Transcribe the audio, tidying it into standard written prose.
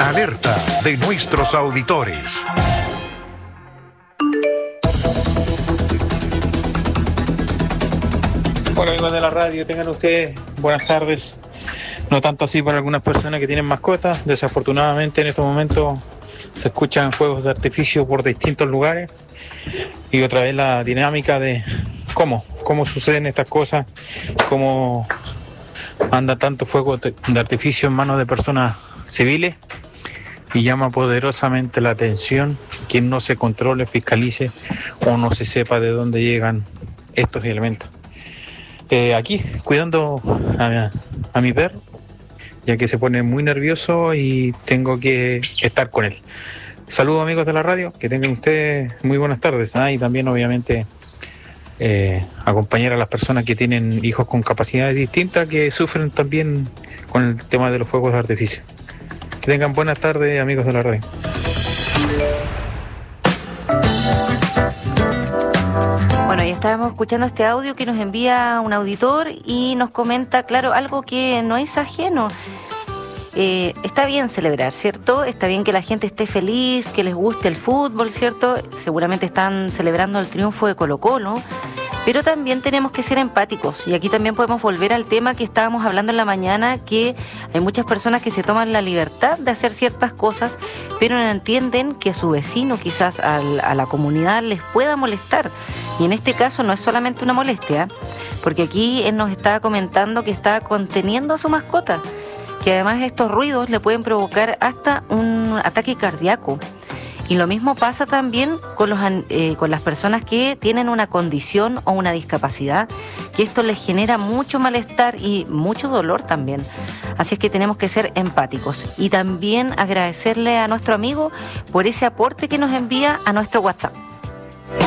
La alerta de nuestros auditores. Hola amigos de la radio, tengan ustedes buenas tardes. No tanto así para algunas personas que tienen mascotas. Desafortunadamente en estos momentos se escuchan fuegos de artificio por distintos lugares. Y otra vez la dinámica de cómo suceden estas cosas, cómo anda tanto fuego de artificio en manos de personas civiles, y llama poderosamente la atención que no se controle, fiscalice o no se sepa de dónde llegan estos elementos. Aquí cuidando a mi perro, ya que se pone muy nervioso y tengo que estar con él. Saludos amigos de la radio, que tengan ustedes muy buenas tardes. Y también obviamente acompañar a las personas que tienen hijos con capacidades distintas, que sufren también con el tema de los fuegos de artificio. Que tengan buenas tardes amigos de la radio. Bueno, ya estábamos escuchando este audio que nos envía un auditor y nos comenta, claro, algo que no es ajeno. Está bien celebrar, ¿cierto? Está bien que la gente esté feliz, que les guste el fútbol, ¿cierto? Seguramente están celebrando el triunfo de Colo-Colo, pero también tenemos que ser empáticos. Y aquí también podemos volver al tema que estábamos hablando en la mañana, que hay muchas personas que se toman la libertad de hacer ciertas cosas, pero no entienden que a su vecino, quizás a la comunidad, les pueda molestar. Y en este caso no es solamente una molestia, porque aquí él nos estaba comentando que está conteniendo a su mascota, que además estos ruidos le pueden provocar hasta un ataque cardíaco. Y lo mismo pasa también con las personas que tienen una condición o una discapacidad, que esto les genera mucho malestar y mucho dolor también. Así es que tenemos que ser empáticos y también agradecerle a nuestro amigo por ese aporte que nos envía a nuestro WhatsApp.